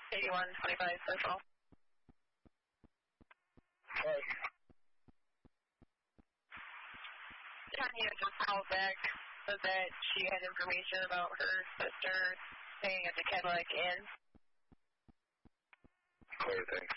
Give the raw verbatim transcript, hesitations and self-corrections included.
eighty-one twenty-five Central. Right. Tanya just called back, said that she had information about her sister staying at the Cadillac Inn. Clear thing.